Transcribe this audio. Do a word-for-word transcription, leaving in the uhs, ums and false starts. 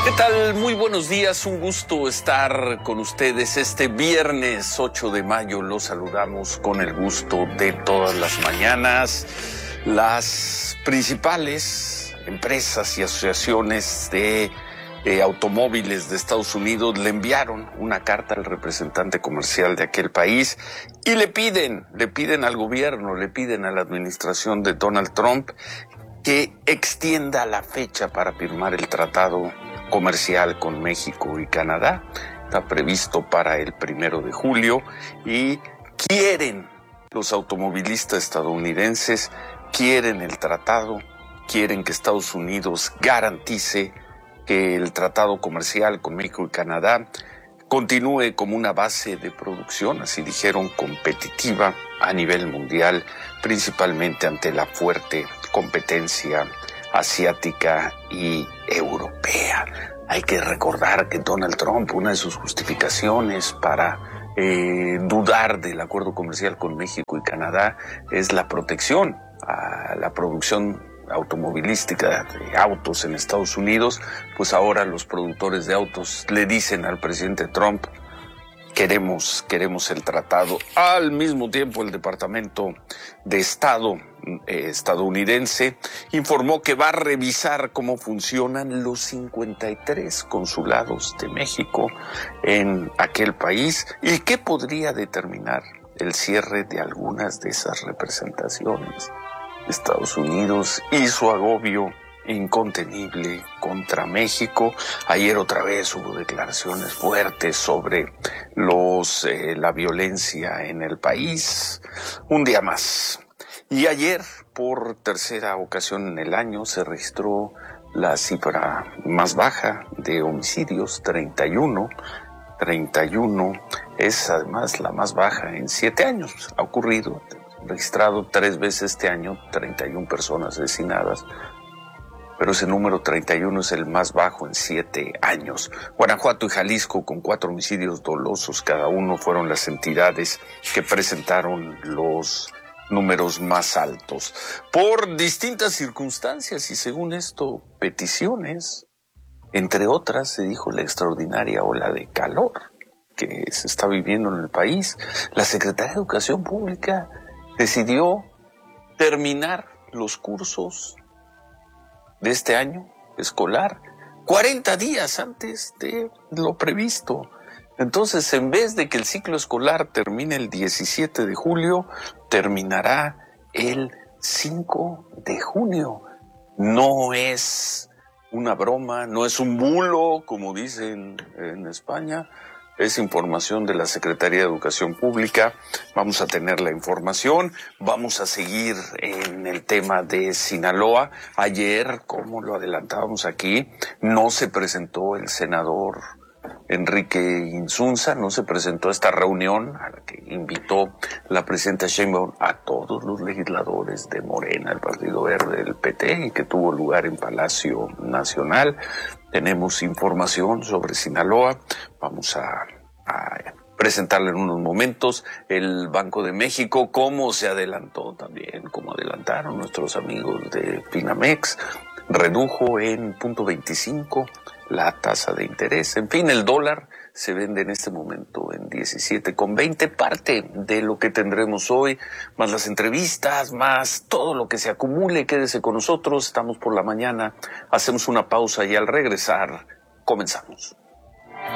¿Qué tal? Muy buenos días, un gusto estar con ustedes este viernes ocho de mayo. Los saludamos con el gusto de todas las mañanas. Las principales empresas y asociaciones de eh, automóviles de Estados Unidos le enviaron una carta al representante comercial de aquel país y le piden, le piden al gobierno, le piden a la administración de Donald Trump que extienda la fecha para firmar el tratado comercial con México y Canadá. Está previsto para el primero de julio y quieren los automovilistas estadounidenses, quieren el tratado, quieren que Estados Unidos garantice que el tratado comercial con México y Canadá continúe como una base de producción, así dijeron, competitiva a nivel mundial, principalmente ante la fuerte competencia asiática y europea. Hay que recordar que Donald Trump, una de sus justificaciones para eh, dudar del acuerdo comercial con México y Canadá es la protección a la producción automovilística de autos en Estados Unidos. Pues ahora los productores de autos le dicen al presidente Trump: queremos, queremos el tratado. Al mismo tiempo, el Departamento de Estado eh, estadounidense informó que va a revisar cómo funcionan los cincuenta y tres consulados de México en aquel país y que podría determinar el cierre de algunas de esas representaciones. Estados Unidos y su agobio incontenible contra México. Ayer otra vez hubo declaraciones fuertes sobre los eh, la violencia en el país. Un día más. Y ayer, por tercera ocasión en el año, se registró la cifra más baja de homicidios, treinta y uno. treinta y uno es además la más baja en siete años. Ha ocurrido, registrado tres veces este año, treinta y una personas asesinadas. Pero ese número treinta y uno es el más bajo en siete años. Guanajuato y Jalisco, con cuatro homicidios dolosos cada uno, fueron las entidades que presentaron los números más altos. Por distintas circunstancias y, según esto, peticiones, entre otras, se dijo la extraordinaria ola de calor que se está viviendo en el país. La Secretaría de Educación Pública decidió terminar los cursos de este año escolar cuarenta días antes de lo previsto. Entonces, en vez de que el ciclo escolar termine el diecisiete de julio, terminará el cinco de junio. No es una broma, no es un bulo, como dicen en España. Es información de la Secretaría de Educación Pública. Vamos a tener la información. Vamos a seguir en el tema de Sinaloa. Ayer, como lo adelantábamos aquí, no se presentó el senador Enrique Insunza, no se presentó a esta reunión a la que invitó la presidenta Sheinbaum a todos los legisladores de Morena, el Partido Verde, el P T, y que tuvo lugar en Palacio Nacional. Tenemos información sobre Sinaloa. Vamos a, a presentarle en unos momentos el Banco de México, cómo se adelantó también, como adelantaron nuestros amigos de Finamex, redujo en punto veinticinco la tasa de interés. En fin, el dólar se vende en este momento en diecisiete con veinte, parte de lo que tendremos hoy, más las entrevistas, más todo lo que se acumule. Quédese con nosotros, estamos por la mañana, hacemos una pausa y al regresar comenzamos.